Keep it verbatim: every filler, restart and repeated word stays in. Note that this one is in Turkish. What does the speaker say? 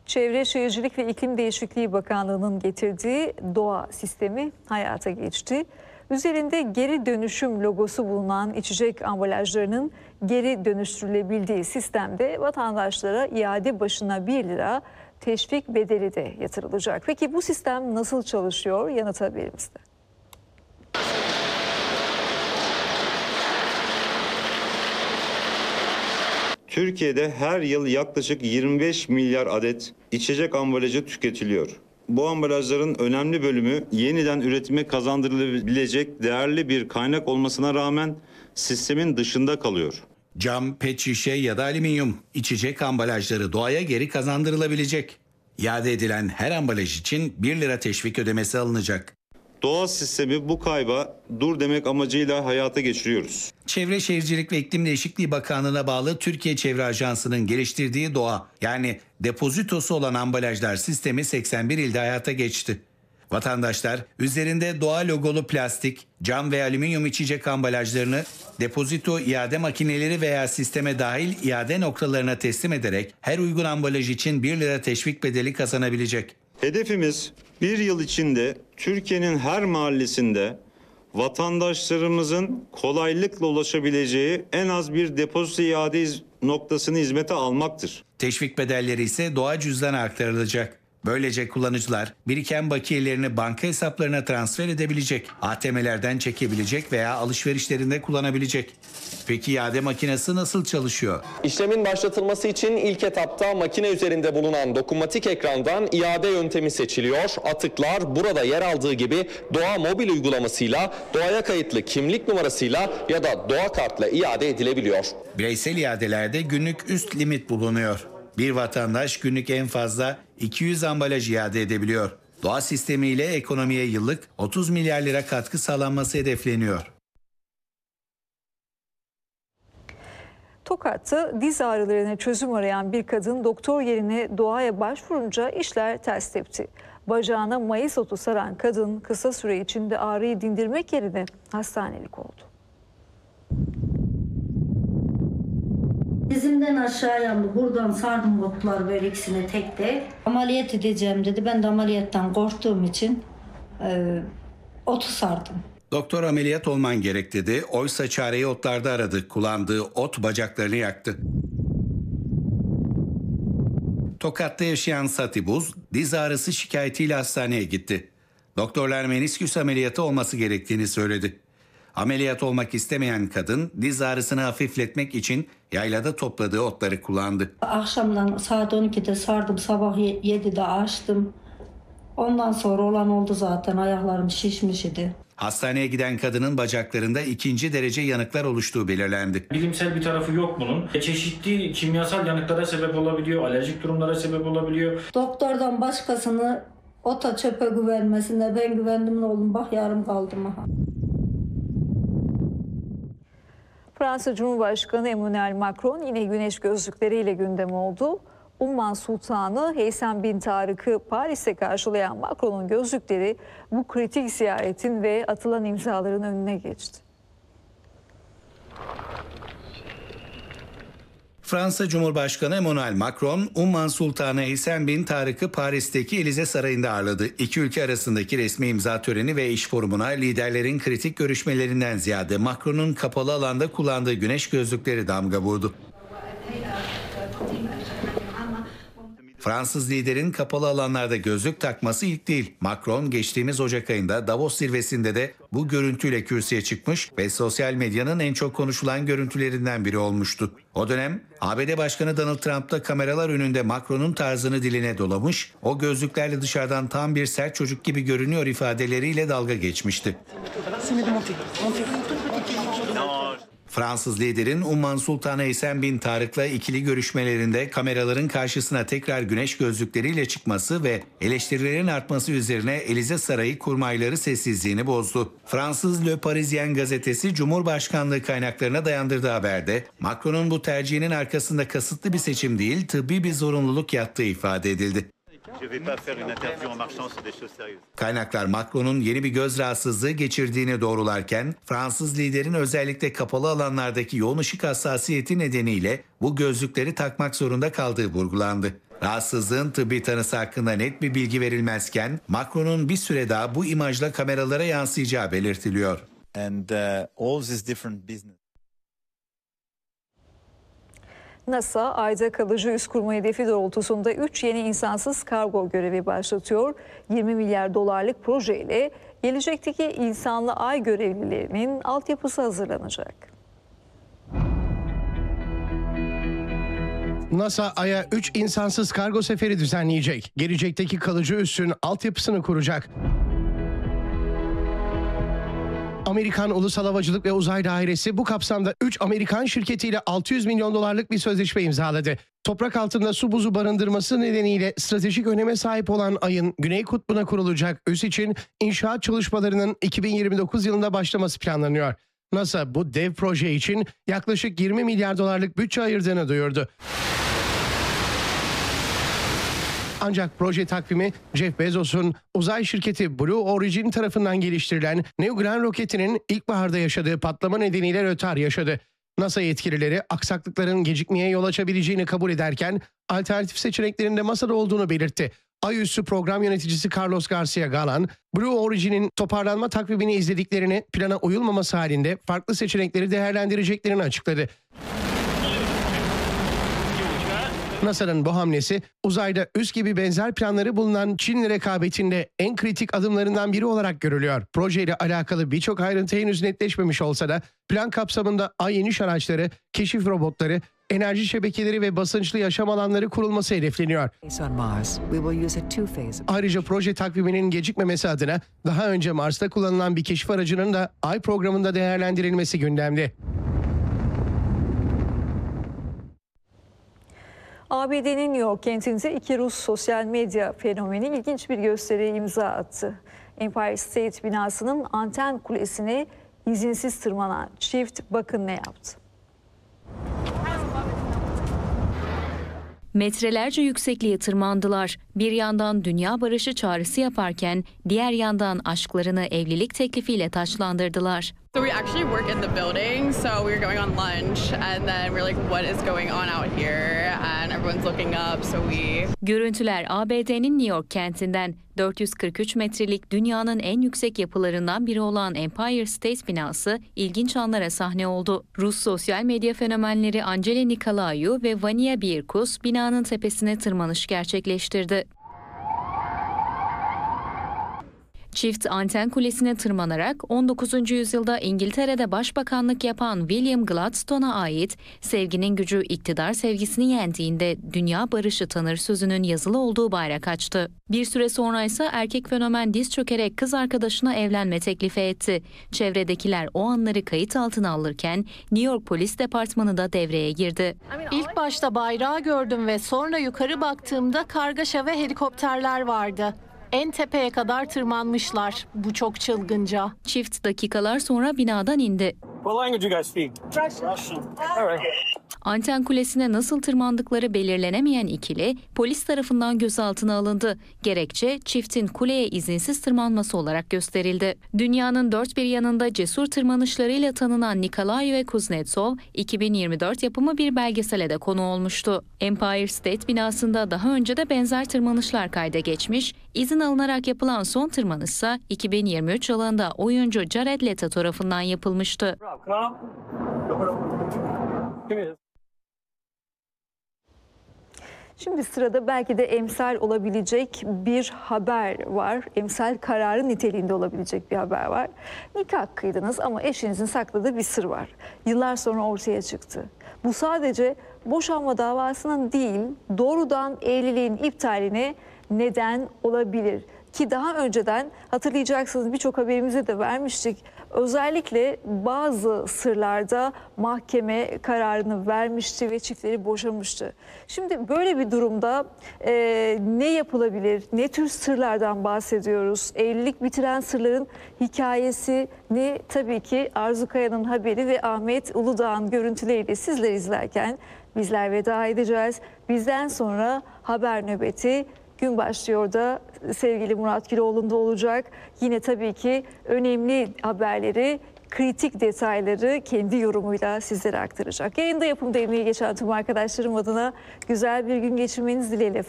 Çevre Şehircilik ve İklim Değişikliği Bakanlığı'nın getirdiği doğa sistemi hayata geçti. Üzerinde geri dönüşüm logosu bulunan içecek ambalajlarının geri dönüştürülebildiği sistemde vatandaşlara iade başına bir lira teşvik bedeli de yatırılacak. Peki bu sistem nasıl çalışıyor? Yanıt haberimizde. Türkiye'de her yıl yaklaşık yirmi beş milyar adet içecek ambalajı tüketiliyor. Bu ambalajların önemli bölümü yeniden üretime kazandırılabilecek değerli bir kaynak olmasına rağmen sistemin dışında kalıyor. Cam, pet şişe ya da alüminyum içecek ambalajları doğaya geri kazandırılabilecek. İade edilen her ambalaj için bir lira teşvik ödemesi alınacak. Doğa sistemi bu kayba dur demek amacıyla hayata geçiriyoruz. Çevre Şehircilik ve İklim Değişikliği Bakanlığı'na bağlı Türkiye Çevre Ajansı'nın geliştirdiği doğa yani depozitosu olan ambalajlar sistemi seksen bir ilde hayata geçti. Vatandaşlar üzerinde doğa logolu plastik, cam ve alüminyum içecek ambalajlarını depozito iade makineleri veya sisteme dahil iade noktalarına teslim ederek her uygun ambalaj için bir lira teşvik bedeli kazanabilecek. Hedefimiz bir yıl içinde Türkiye'nin her mahallesinde vatandaşlarımızın kolaylıkla ulaşabileceği en az bir depozito iade noktasını hizmete almaktır. Teşvik bedelleri ise doğa cüzdanına aktarılacak. Böylece kullanıcılar biriken bakiyelerini banka hesaplarına transfer edebilecek, A T M'lerden çekebilecek veya alışverişlerinde kullanabilecek. Peki iade makinesi nasıl çalışıyor? İşlemin başlatılması için ilk etapta makine üzerinde bulunan dokunmatik ekrandan iade yöntemi seçiliyor. Atıklar burada yer aldığı gibi Doğa mobil uygulamasıyla, doğaya kayıtlı kimlik numarasıyla ya da Doğa kartla iade edilebiliyor. Bireysel iadelerde günlük üst limit bulunuyor. Bir vatandaş günlük en fazla iki yüz ambalaj iade edebiliyor. Doğa sistemiyle ekonomiye yıllık otuz milyar lira katkı sağlanması hedefleniyor. Tokat'ta diz ağrılarına çözüm arayan bir kadın doktor yerine doğaya başvurunca işler ters tepti. Bacağına mayıs otu saran kadın kısa süre içinde ağrıyı dindirmek yerine hastanelik oldu. Dizimden aşağı yandı. Buradan sardım otlar böyle ikisine tek tek. Ameliyat edeceğim dedi. Ben de ameliyattan korktuğum için e, otu sardım. Doktor ameliyat olman gerek dedi. Oysa çareyi otlarda aradı. Kullandığı ot bacaklarını yaktı. Tokat'ta yaşayan Satibuz diz ağrısı şikayetiyle hastaneye gitti. Doktorlar menisküs ameliyatı olması gerektiğini söyledi. Ameliyat olmak istemeyen kadın diz ağrısını hafifletmek için yaylada topladığı otları kullandı. Akşamdan saat on ikide sardım, sabah yedide açtım. Ondan sonra olan oldu zaten, ayaklarım şişmiş idi. Hastaneye giden kadının bacaklarında ikinci derece yanıklar oluştuğu belirlendi. Bilimsel bir tarafı yok bunun. Çeşitli kimyasal yanıklara sebep olabiliyor, alerjik durumlara sebep olabiliyor. Doktordan başkasını ota çöpe güvenmesine ben güvendim, ne oğlum bak yarım kaldım aha. Fransa Cumhurbaşkanı Emmanuel Macron yine güneş gözlükleriyle gündem oldu. Umman Sultanı Heysem bin Tarık'ı Paris'te karşılayan Macron'un gözlükleri bu kritik ziyaretin ve atılan imzaların önüne geçti. Fransa Cumhurbaşkanı Emmanuel Macron, Umman Sultanı Heysem bin Tarık'ı Paris'teki Elize Sarayı'nda ağırladı. İki ülke arasındaki resmi imza töreni ve iş forumuna liderlerin kritik görüşmelerinden ziyade Macron'un kapalı alanda kullandığı güneş gözlükleri damga vurdu. Fransız liderin kapalı alanlarda gözlük takması ilk değil. Macron geçtiğimiz Ocak ayında Davos zirvesinde de bu görüntüyle kürsüye çıkmış ve sosyal medyanın en çok konuşulan görüntülerinden biri olmuştu. O dönem A B D Başkanı Donald Trump da kameralar önünde Macron'un tarzını diline dolamış, o gözlüklerle dışarıdan tam bir sert çocuk gibi görünüyor ifadeleriyle dalga geçmişti. Fransız liderin Umman Sultanı Heysem bin Tarık'la ikili görüşmelerinde kameraların karşısına tekrar güneş gözlükleriyle çıkması ve eleştirilerin artması üzerine Elize Sarayı kurmayları sessizliğini bozdu. Fransız Le Parisien gazetesi Cumhurbaşkanlığı kaynaklarına dayandırdığı haberde Macron'un bu tercihinin arkasında kasıtlı bir seçim değil, tıbbi bir zorunluluk yattığı ifade edildi. Kaynaklar Macron'un yeni bir göz rahatsızlığı geçirdiğini doğrularken Fransız liderin özellikle kapalı alanlardaki yoğun ışık hassasiyeti nedeniyle bu gözlükleri takmak zorunda kaldığı vurgulandı. Rahatsızlığın tıbbi tanısı hakkında net bir bilgi verilmezken Macron'un bir süre daha bu imajla kameralara yansıyacağı belirtiliyor. And uh, all these different business. NASA, Ay'da kalıcı üs kurma hedefi doğrultusunda üç yeni insansız kargo görevi başlatıyor. yirmi milyar dolarlık projeyle gelecekteki insanlı Ay görevlilerinin altyapısı hazırlanacak. NASA Ay'a üç insansız kargo seferi düzenleyecek. Gelecekteki kalıcı üssün altyapısını kuracak. Amerikan Ulusal Havacılık ve Uzay Dairesi bu kapsamda üç Amerikan şirketiyle altı yüz milyon dolarlık bir sözleşme imzaladı. Toprak altında su buzu barındırması nedeniyle stratejik öneme sahip olan Ay'ın Güney Kutbu'na kurulacak üs için inşaat çalışmalarının iki bin yirmi dokuz yılında başlaması planlanıyor. NASA bu dev proje için yaklaşık yirmi milyar dolarlık bütçe ayırdığını duyurdu. Ancak proje takvimi Jeff Bezos'un uzay şirketi Blue Origin tarafından geliştirilen New Glenn roketinin ilkbaharda yaşadığı patlama nedeniyle rötar yaşadı. NASA yetkilileri aksaklıkların gecikmeye yol açabileceğini kabul ederken alternatif seçeneklerin de masada olduğunu belirtti. Ay üssü program yöneticisi Carlos Garcia Galan, Blue Origin'in toparlanma takvimini izlediklerini, plana uyulmaması halinde farklı seçenekleri değerlendireceklerini açıkladı. NASA'nın bu hamlesi uzayda üs gibi benzer planları bulunan Çin'le rekabetinde en kritik adımlarından biri olarak görülüyor. Projeyle alakalı birçok ayrıntı henüz netleşmemiş olsa da plan kapsamında Ay iniş araçları, keşif robotları, enerji şebekeleri ve basınçlı yaşam alanları kurulması hedefleniyor. Ayrıca proje takviminin gecikmemesi adına daha önce Mars'ta kullanılan bir keşif aracının da Ay programında değerlendirilmesi gündemde. A B D'nin New York kentinde iki Rus sosyal medya fenomeni ilginç bir gösteriye imza attı. Empire State binasının anten kulesine izinsiz tırmanan çift bakın ne yaptı. Metrelerce yüksekliğe tırmandılar. Bir yandan dünya barışı çağrısı yaparken diğer yandan aşklarını evlilik teklifiyle taçlandırdılar. So we actually work in the building, so we were going on lunch and then we're like, what is going on out here? And everyone's looking up, so we... Görüntüler A B D'nin New York kentinden. dört yüz kırk üç metrelik dünyanın en yüksek yapılarından biri olan Empire State binası ilginç anlara sahne oldu. Rus sosyal medya fenomenleri Angela Nikolaou ve Vania Birkus binanın tepesine tırmanış gerçekleştirdi. Çift anten kulesine tırmanarak on dokuzuncu yüzyılda İngiltere'de başbakanlık yapan William Gladstone'a ait sevginin gücü iktidar sevgisini yendiğinde dünya barışı tanır sözünün yazılı olduğu bayrak açtı. Bir süre sonra ise erkek fenomen diz çökerek kız arkadaşına evlenme teklifi etti. Çevredekiler o anları kayıt altına alırken New York Polis Departmanı da devreye girdi. İlk başta bayrağı gördüm ve sonra yukarı baktığımda kargaşa ve helikopterler vardı. En tepeye kadar tırmanmışlar. Bu çok çılgınca. Çift dakikalar sonra binadan indi. Anten kulesine nasıl tırmandıkları belirlenemeyen ikili polis tarafından gözaltına alındı. Gerekçe çiftin kuleye izinsiz tırmanması olarak gösterildi. Dünyanın dört bir yanında cesur tırmanışlarıyla tanınan Nikolaou ve Kuznetsov iki bin yirmi dört yapımı bir belgesele de konu olmuştu. Empire State binasında daha önce de benzer tırmanışlar kayda geçmiş, izin alınarak yapılan son tırmanışsa iki bin yirmi üç yılında oyuncu Jared Leto tarafından yapılmıştı. Şimdi sırada belki de emsal olabilecek bir haber var. Emsal kararı niteliğinde olabilecek bir haber var. Nikah kıydınız ama eşinizin sakladığı bir sır var. Yıllar sonra ortaya çıktı. Bu sadece boşanma davasının değil, doğrudan evliliğin iptaline neden olabilir. Ki daha önceden hatırlayacaksınız birçok haberimize de vermiştik. Özellikle bazı sırlarda mahkeme kararını vermişti ve çiftleri boşamıştı. Şimdi böyle bir durumda e, ne yapılabilir? Ne tür sırlardan bahsediyoruz? Evlilik bitiren sırların hikayesini tabii ki Arzu Kaya'nın haberi ve Ahmet Uludağ'ın görüntüleriyle sizler izlerken bizler veda edeceğiz. Bizden sonra haber nöbeti gün başlıyor da sevgili Murat Güloğlu'nda olacak. Yine tabii ki önemli haberleri, kritik detayları kendi yorumuyla sizlere aktaracak. Yayında yapımda emeği geçen tüm arkadaşlarım adına güzel bir gün geçirmenizi dileğiyle.